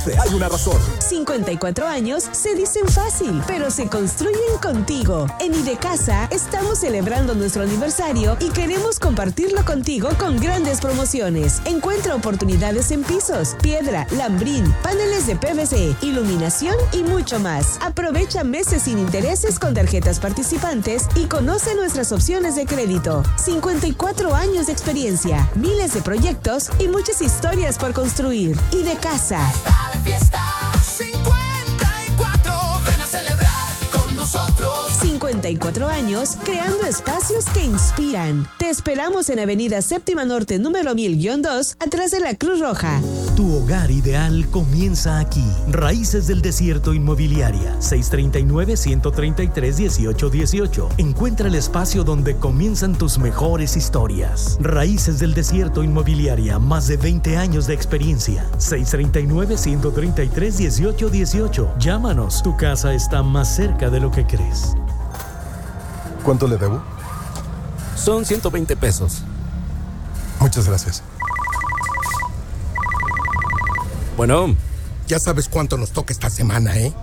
siempre hay una razón. 54 años se dicen fácil, pero se construyen contigo. En Idecasa estamos celebrando nuestro aniversario y queremos compartirlo contigo con grandes promociones. Encuentra oportunidades en pisos, piedra, lambrín, paneles de PVC, iluminación y mucho más. Aprovecha meses sin intereses con tarjetas participantes y conoce nuestras opciones de crédito. 54 años de experiencia, miles de proyectos y muchas historias por construir. Idecasa. Fiesta 54, ven a celebrar con nosotros. 54 años creando espacios que inspiran. Te esperamos en Avenida Séptima Norte, número 1000-2, atrás de la Cruz Roja. Tu hogar ideal comienza aquí. Raíces del Desierto Inmobiliaria, 639-133-1818. Encuentra el espacio donde comienzan tus mejores historias. Raíces del Desierto Inmobiliaria, más de 20 años de experiencia. 639-133-1818. Llámanos, tu casa está más cerca de lo que crees. ¿Cuánto le debo? Son 120 pesos. Muchas gracias. Bueno, ya sabes cuánto nos toca esta semana, ¿eh?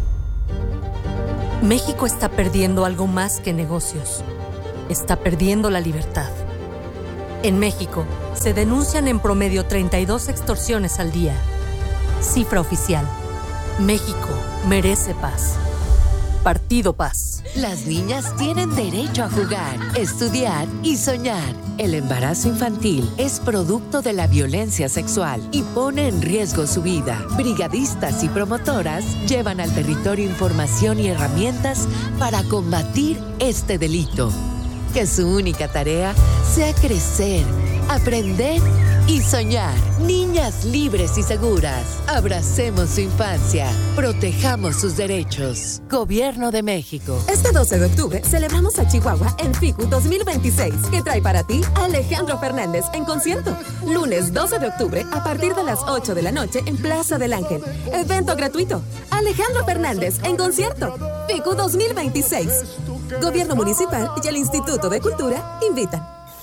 México está perdiendo algo más que negocios. Está perdiendo la libertad. En México, se denuncian en promedio 32 extorsiones al día. Cifra oficial. México merece paz. Partido Paz. Las niñas tienen derecho a jugar, estudiar y soñar. El embarazo infantil es producto de la violencia sexual y pone en riesgo su vida. Brigadistas y promotoras llevan al territorio información y herramientas para combatir este delito. Que su única tarea sea crecer, aprender y soñar. Niñas libres y seguras. Abracemos su infancia. Protejamos sus derechos. Gobierno de México. Este 12 de octubre celebramos a Chihuahua en FICU 2026, que trae para ti a Alejandro Fernández en concierto. Lunes 12 de octubre a partir de las 8 de la noche en Plaza del Ángel. Evento gratuito. Alejandro Fernández en concierto. FICU 2026. Gobierno Municipal y el Instituto de Cultura invitan.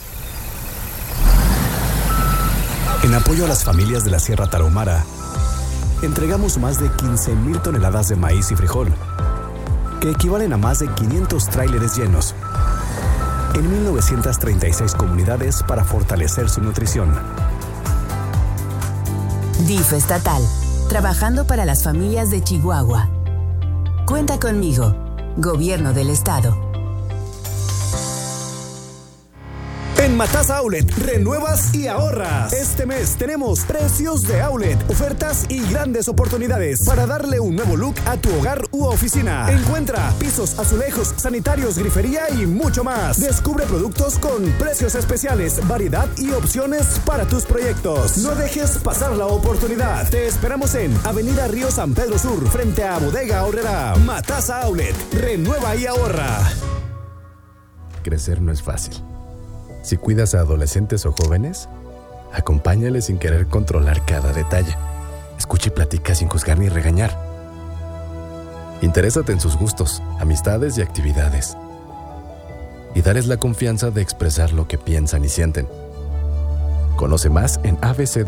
En apoyo a las familias de la Sierra Tarahumara, entregamos más de 15,000 toneladas de maíz y frijol, que equivalen a más de 500 tráileres llenos, en 1,936 comunidades para fortalecer su nutrición. DIF estatal, trabajando para las familias de Chihuahua. Cuenta conmigo, Gobierno del Estado. En Matasa Outlet, renuevas y ahorras. Este mes tenemos precios de outlet, ofertas y grandes oportunidades para darle un nuevo look a tu hogar u oficina. Encuentra pisos, azulejos, sanitarios, grifería y mucho más. Descubre productos con precios especiales, variedad y opciones para tus proyectos. No dejes pasar la oportunidad. Te esperamos en Avenida Río San Pedro Sur, frente a Bodega Aurrera. Matasa Outlet, renueva y ahorra. Crecer no es fácil. Si cuidas a adolescentes o jóvenes, acompáñales sin querer controlar cada detalle. Escucha y platica sin juzgar ni regañar. Interésate en sus gustos, amistades y actividades. Y dales la confianza de expresar lo que piensan y sienten. Conoce más en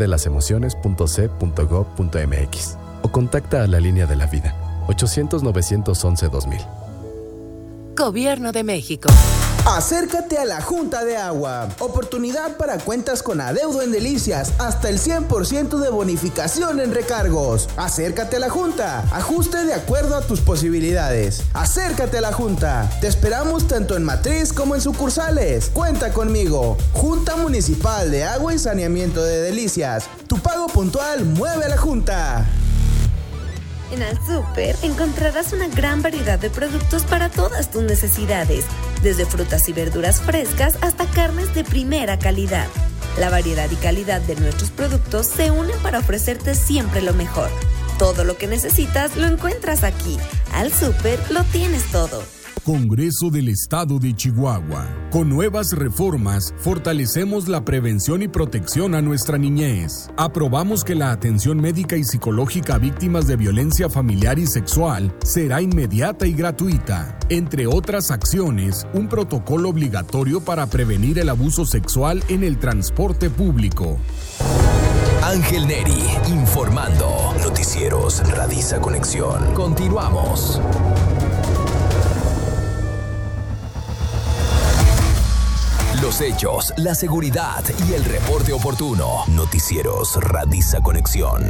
abcdelasemociones.c.gov.mx o contacta a la Línea de la Vida, 800-911-2000. Gobierno de México. Acércate a la Junta de Agua. Oportunidad para cuentas con adeudo en Delicias. Hasta el 100% de bonificación en recargos. Acércate a la Junta. Ajuste de acuerdo a tus posibilidades. Acércate a la Junta. Te esperamos tanto en matriz como en sucursales. Cuenta conmigo. Junta Municipal de Agua y Saneamiento de Delicias. Tu pago puntual mueve a la Junta. En Al Súper encontrarás una gran variedad de productos para todas tus necesidades, desde frutas y verduras frescas hasta carnes de primera calidad. La variedad y calidad de nuestros productos se unen para ofrecerte siempre lo mejor. Todo lo que necesitas lo encuentras aquí. Al Súper lo tienes todo. Congreso del Estado de Chihuahua. Con nuevas reformas, fortalecemos la prevención y protección a nuestra niñez. Aprobamos que la atención médica y psicológica a víctimas de violencia familiar y sexual será inmediata y gratuita. Entre otras acciones, un protocolo obligatorio para prevenir el abuso sexual en el transporte público. Ángel Neri, informando. Noticieros Radisa Conexión. Continuamos. Los hechos, la seguridad y el reporte oportuno. Noticieros Radisa Conexión.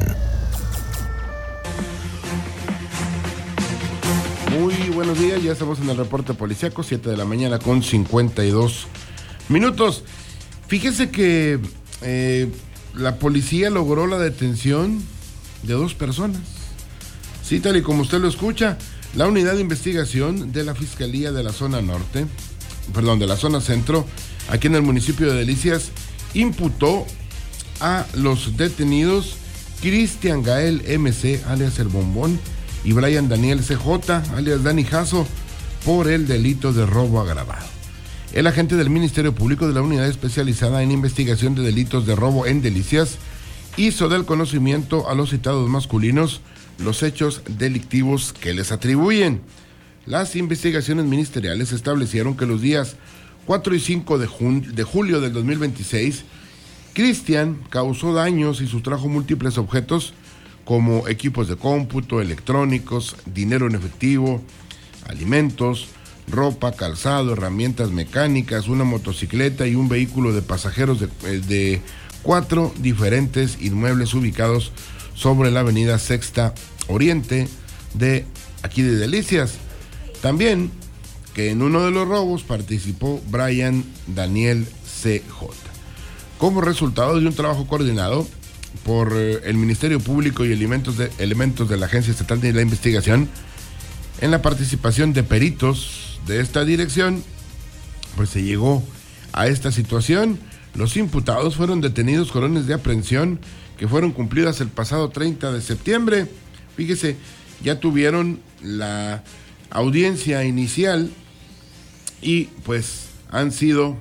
Muy buenos días, ya estamos en el reporte policíaco, 7 de la mañana con 52 minutos. Fíjese que la policía logró la detención de 2 personas. Sí, tal y como usted lo escucha, la unidad de investigación de la Fiscalía de la Zona Norte, de la Zona Centro, aquí en el municipio de Delicias, imputó a los detenidos Cristian Gael MC, alias El Bombón, y Brian Daniel CJ, alias Dani Jasso, por el delito de robo agravado. El agente del Ministerio Público de la Unidad Especializada en Investigación de Delitos de Robo en Delicias hizo del conocimiento a los citados masculinos los hechos delictivos que les atribuyen. Las investigaciones ministeriales establecieron que los días 4 y 5 de julio del 2026, Cristian causó daños y sustrajo múltiples objetos como equipos de cómputo, electrónicos, dinero en efectivo, alimentos, ropa, calzado, herramientas mecánicas, una motocicleta y un vehículo de pasajeros de 4 diferentes inmuebles ubicados sobre la avenida Sexta Oriente de aquí de Delicias. También que en uno de los robos participó Brian Daniel CJ. Como resultado de un trabajo coordinado por el Ministerio Público y elementos de la Agencia Estatal de la Investigación, en la participación de peritos de esta dirección, pues se llegó a esta situación. Los imputados fueron detenidos con órdenes de aprehensión que fueron cumplidas el pasado 30 de septiembre. Fíjese, ya tuvieron la audiencia inicial y pues han sido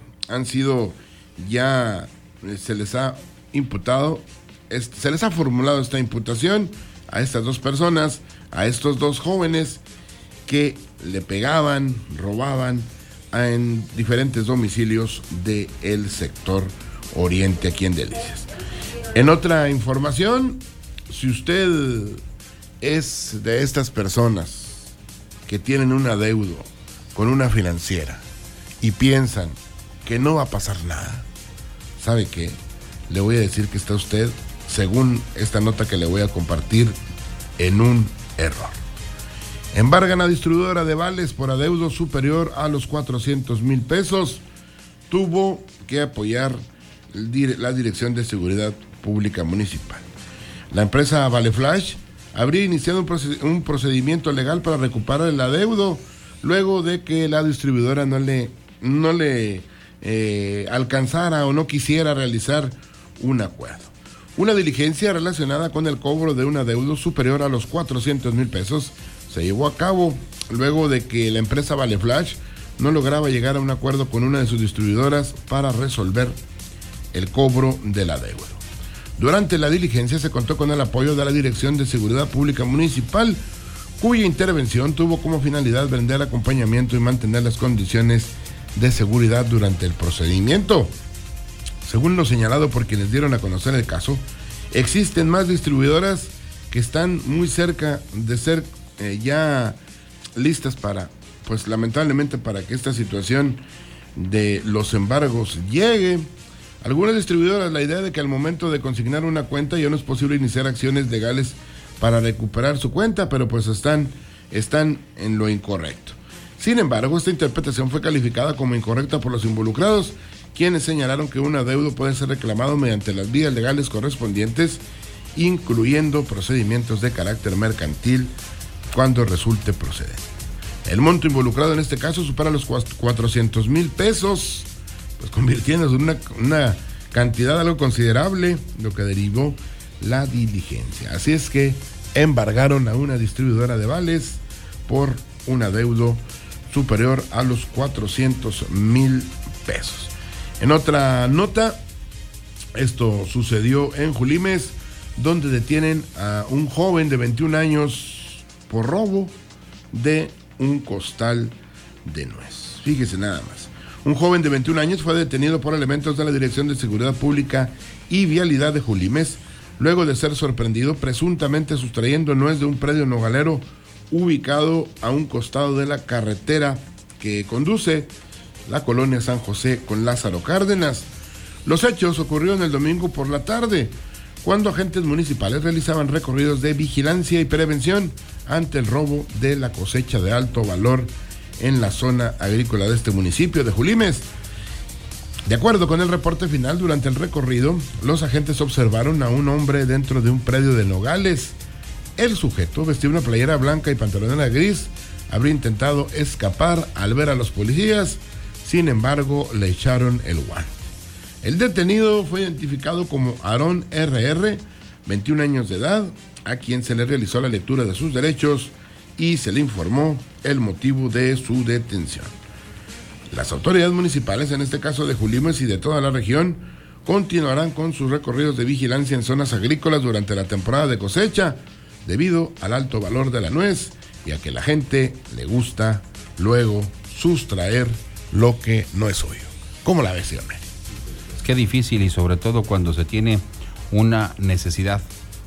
ya se les ha imputado, se les ha formulado esta imputación a estas 2 personas, a estos 2 jóvenes que le pegaban, robaban en diferentes domicilios del sector oriente aquí en Delicias. En otra información, si usted es de estas personas que tienen un adeudo con una financiera y piensan que no va a pasar nada, ¿sabe qué? Le voy a decir que está usted, según esta nota que le voy a compartir, en un error. Embargan a distribuidora de vales por adeudo superior a los 400,000 pesos. Tuvo que apoyar la Dirección de Seguridad Pública Municipal. La empresa Valeflash habría iniciado un procedimiento legal para recuperar el adeudo luego de que la distribuidora no le alcanzara o no quisiera realizar un acuerdo. Una diligencia relacionada con el cobro de un adeudo superior a los 400,000 pesos se llevó a cabo luego de que la empresa Valeflash no lograba llegar a un acuerdo con una de sus distribuidoras para resolver el cobro del adeudo. Durante la diligencia se contó con el apoyo de la Dirección de Seguridad Pública Municipal, cuya intervención tuvo como finalidad brindar acompañamiento y mantener las condiciones de seguridad durante el procedimiento. Según lo señalado por quienes dieron a conocer el caso, existen más distribuidoras que están muy cerca de ser ya listas para, pues lamentablemente, para que esta situación de los embargos llegue. Algunas distribuidoras, la idea de que al momento de consignar una cuenta ya no es posible iniciar acciones legales para recuperar su cuenta, pero pues están en lo incorrecto. Sin embargo, esta interpretación fue calificada como incorrecta por los involucrados, quienes señalaron que un adeudo puede ser reclamado mediante las vías legales correspondientes, incluyendo procedimientos de carácter mercantil cuando resulte procedente. El monto involucrado en este caso supera los 400,000 pesos, pues convirtiéndose en una cantidad algo considerable, lo que derivó la diligencia. Así es que embargaron a una distribuidora de vales por un adeudo superior a los 400,000 pesos. En otra nota, esto sucedió en Julimes, donde detienen a un joven de 21 años por robo de un costal de nuez. Fíjese nada más. Un joven de 21 años fue detenido por elementos de la Dirección de Seguridad Pública y Vialidad de Julimes luego de ser sorprendido presuntamente sustrayendo nuez de un predio nogalero ubicado a un costado de la carretera que conduce la colonia San José con Lázaro Cárdenas. Los hechos ocurrieron el domingo por la tarde, cuando agentes municipales realizaban recorridos de vigilancia y prevención ante el robo de la cosecha de alto valor en la zona agrícola de este municipio de Julimes. De acuerdo con el reporte final, durante el recorrido, los agentes observaron a un hombre dentro de un predio de nogales. El sujeto vestía una playera blanca y pantalonera gris. Habría intentado escapar al ver a los policías, sin embargo, le echaron el guante. El detenido fue identificado como Aarón R.R., 21 años de edad, a quien se le realizó la lectura de sus derechos y se le informó el motivo de su detención. Las autoridades municipales, en este caso de Julimes y de toda la región, continuarán con sus recorridos de vigilancia en zonas agrícolas durante la temporada de cosecha, debido al alto valor de la nuez y a que la gente le gusta luego sustraer lo que no es suyo. ¿Cómo la ves, señor? Qué difícil, y sobre todo cuando se tiene una necesidad,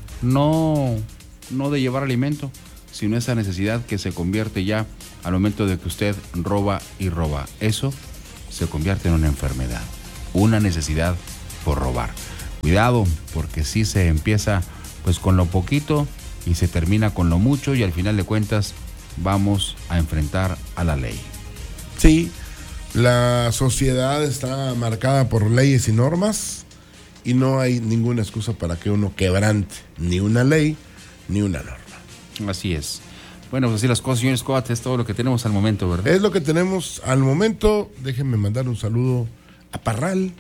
no de llevar alimento, sino esa necesidad que se convierte ya al momento de que usted roba y roba. Eso se convierte en una enfermedad, una necesidad por robar. Cuidado, porque si se empieza pues con lo poquito y se termina con lo mucho, y al final de cuentas vamos a enfrentar a la ley. Sí, la sociedad está marcada por leyes y normas y no hay ninguna excusa para que uno quebrante ni una ley ni una norma. Así es. Bueno, pues así las cosas, señor Scott, es todo lo que tenemos al momento, ¿verdad? Es lo que tenemos al momento. Déjenme mandar un saludo a Parral,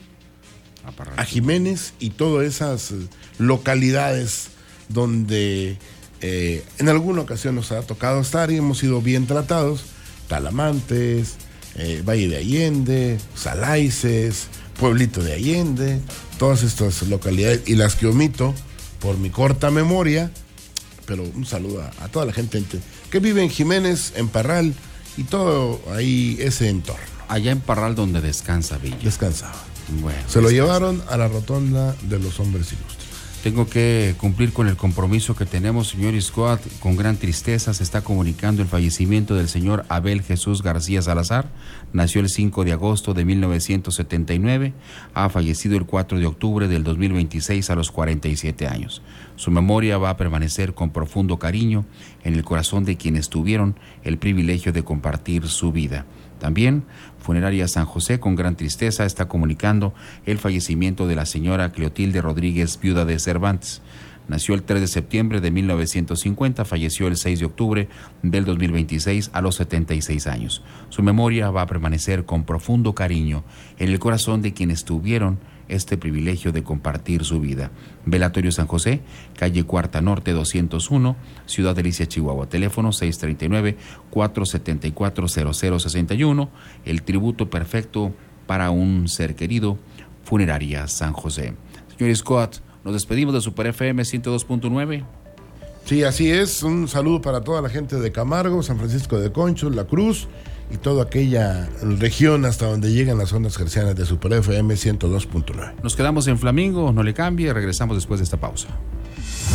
a Jiménez y todas esas localidades donde en alguna ocasión nos ha tocado estar y hemos sido bien tratados. Talamantes, Valle de Allende, Salaices, Pueblito de Allende, todas estas localidades y las que omito por mi corta memoria, pero un saludo a toda la gente que vive en Jiménez, en Parral y todo ahí ese entorno. Allá en Parral donde descansa Villa. Descansaba. Bueno, se lo llevaron a la rotonda de los hombres ilustres. Tengo que cumplir con el compromiso que tenemos, señor Scott. Con gran tristeza se está comunicando el fallecimiento del señor Abel Jesús García Salazar. Nació el 5 de agosto de 1979. Ha fallecido el 4 de octubre del 2026 a los 47 años. Su memoria va a permanecer con profundo cariño en el corazón de quienes tuvieron el privilegio de compartir su vida. También, Funeraria San José, con gran tristeza, está comunicando el fallecimiento de la señora Cleotilde Rodríguez, viuda de Cervantes. Nació el 3 de septiembre de 1950, falleció el 6 de octubre del 2026 a los 76 años. Su memoria va a permanecer con profundo cariño en el corazón de quienes tuvieron este privilegio de compartir su vida. Velatorio San José, calle Cuarta Norte 201, Ciudad Delicia, Chihuahua. Teléfono 639-474-0061. El tributo perfecto para un ser querido. Funeraria San José. Señor Scott, nos despedimos de Super FM 102.9. Sí, así es. Un saludo para toda la gente de Camargo, San Francisco de Conchos, La Cruz y toda aquella región hasta donde llegan las ondas hercianas de Super FM 102.9. Nos quedamos en Flamingo, no le cambie, regresamos después de esta pausa.